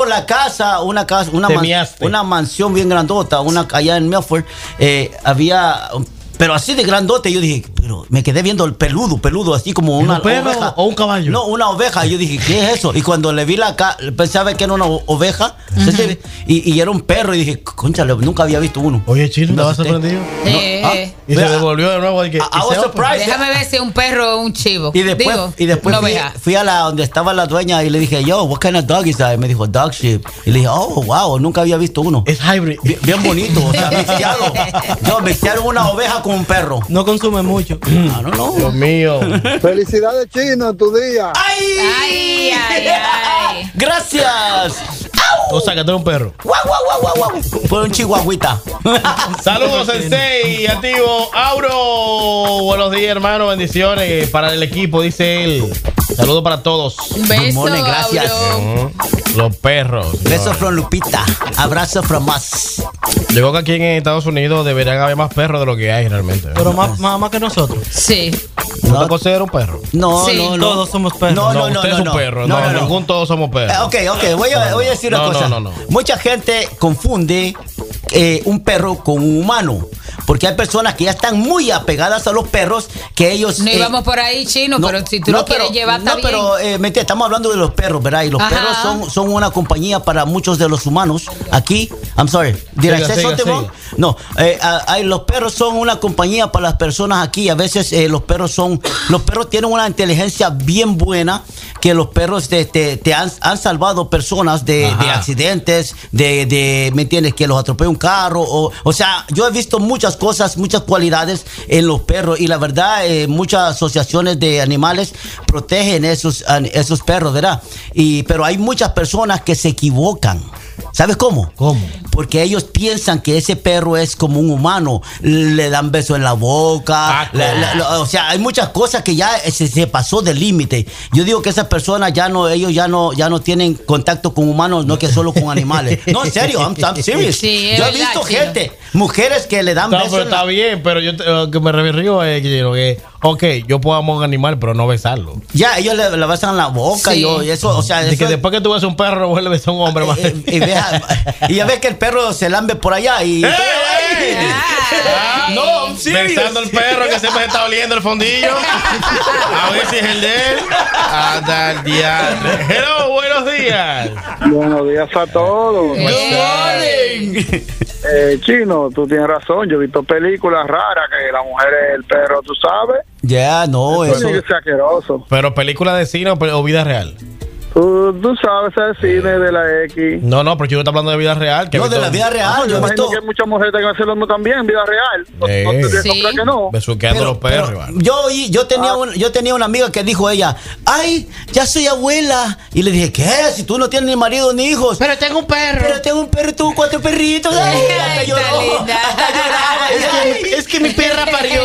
por la casa, una mansión bien grandota, allá en Milford, había... Pero así de grandote, yo dije, pero me quedé viendo el peludo, así como una oveja. ¿O un caballo? No, una oveja. Yo dije, ¿qué es eso? Y cuando le vi pensaba que era una oveja, y era un perro, y dije, concha, nunca había visto uno. Oye, Chino, ¿estabas sorprendido? Y se devolvió de nuevo. Déjame ver si es un perro o un chivo. Y después fui a donde estaba la dueña y le dije, yo, what kind of dog is that? Y me dijo, dog shit. Y le dije, oh, wow, nunca había visto uno. Es hybrid. Bien bonito, o sea, mixearon una oveja con un perro. No consume mucho. No. Dios mío. Felicidades, Chino, en tu día. ¡Ay! Gracias. O sea, que tú eres un perro. Guau. Fue un chihuahuita. Saludos, Sensei, activo. Auro. Buenos días, hermano. Bendiciones para el equipo, dice él. Saludos para todos. Un beso, gracias. Los perros. Beso from Lupita. Abrazo from us. Yo creo que aquí en Estados Unidos deberían haber más perros de lo que hay realmente. Pero más que nosotros. Sí. ¿No te consideras un perro? No. Todos somos perros. No, usted es un perro. No, ningún todos somos perros. Ok. Voy a decir una cosa. No. Mucha gente confunde un perro con un humano. Porque hay personas que ya están muy apegadas a los perros, que ellos... No íbamos por ahí, Chino, pero si tú lo quieres llevar, está bien. No, pero estamos hablando de los perros, ¿verdad? Y los perros son una compañía para muchos de los humanos. Aquí, I'm sorry, did I say something wrong? No, los perros son una compañía para las personas aquí. A veces los perros tienen una inteligencia bien buena, que los perros te han salvado personas de accidentes, ¿me entiendes? Que los atropella un carro. O sea, yo he visto muchas cosas, muchas cualidades en los perros, y la verdad, muchas asociaciones de animales protegen esos perros, ¿verdad? Pero hay muchas personas que se equivocan. ¿Sabes cómo? Porque ellos piensan que ese perro es como un humano. Le dan besos en la boca. O sea, hay muchas cosas que ya se pasó del límite. Yo digo que esas personas ellos ya no tienen contacto con humanos, no que solo con animales. No, en serio, I'm serious. Sí, yo he visto mujeres que le dan besos. Pero está bien, pero yo que me refiero es que yo puedo amar un animal, pero no besarlo. Ya, ellos le besan la boca y eso, o sea, que después que tú ves un perro, vuelve a besar a un hombre más. Y ya ves que el perro se lambe por allá y... No, besando al perro que siempre se está oliendo el fondillo. A ver si es el de él. Anda el diablo. Hello, buenos días. Buenos días a todos. Good morning. Chino, tú tienes razón. Yo he visto películas raras que la mujer es el perro, ¿tú sabes? Ya, no, eso... Es asqueroso. ¿Pero película de cine o vida real? Tú sabes, el cine de la X. No, pero yo no estoy hablando de vida real. No, de la vida real. Yo imagino que hay muchas mujeres que hacen lo mismo también en vida real. No te compras que no. Besuqueando los perros. Yo tenía una amiga que dijo ella, ay, ya soy abuela. Y le dije, ¿qué? Si tú no tienes ni marido ni hijos. Pero tengo un perro. Pero tengo un perro y tú 4 perritos. Ay, hasta lloró. Es que mi perra parió.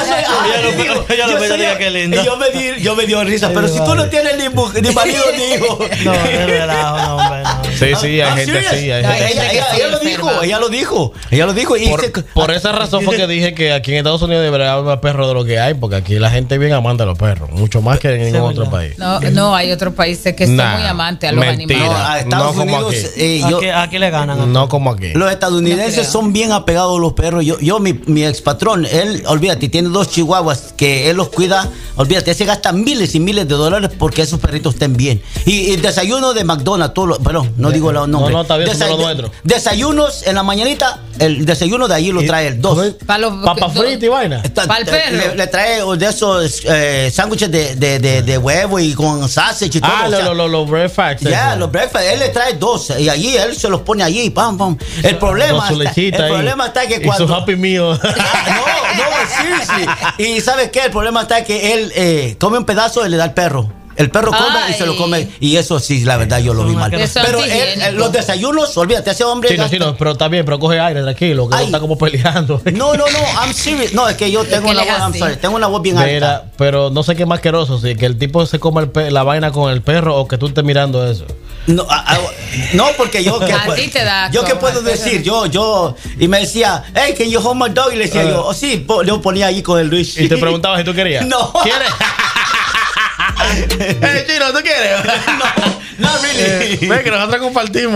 Yo me dio risa. Pero si tú no tienes ni marido ni hijos. No, es relajo, no, hombre, no. Sí, hay gente así. Ella lo dijo. Y por esa razón fue que dije que aquí en Estados Unidos debería haber más perros de lo que hay, porque aquí la gente es bien amante a los perros, mucho más que en ningún otro país. No, hay otros países que son muy amantes a los animales. A Estados Unidos, aquí le ganan. No como aquí. Los estadounidenses son bien apegados a los perros. Mi ex patrón, él, olvídate, tiene 2 chihuahuas que él los cuida. Olvídate, se gasta miles y miles de dólares porque esos perritos estén bien. Y el desayuno de McDonald's, no digo los nombres. No, está bien, son los nuestros. Desayunos en la mañanita, el desayuno de allí lo trae el 2. Papas fritas y vaina. Para el perro. Le trae de esos sándwiches de huevo y con sausage y todo. Los breakfast. Los breakfast. Él le trae 2 y allí él se los pone allí, pam, pam. El problema está que cuando... Y su Happy Meal. Sí. Y ¿sabes qué? El problema está que él come un pedazo y le da al perro. El perro come y se lo come. Y eso sí, la verdad, yo lo vi mal. Pero los desayunos, olvídate, ese hombre... Sí, pero está bien, pero coge aire, tranquilo, que no está como peleando. No, I'm serious. No, es que yo tengo una voz bien alta. Pero no sé qué es más asqueroso, si que el tipo se come la vaina con el perro o que tú estés mirando eso. No, porque yo... ¿Yo qué puedo decir? Y me decía, hey, can you hold my dog? Y le decía yo, sí, yo ponía ahí con el Luis. Y te preguntaba si tú querías. No. ¿Quieres? Chino, ¿tú quieres? No, really. Ve que nosotros compartimos.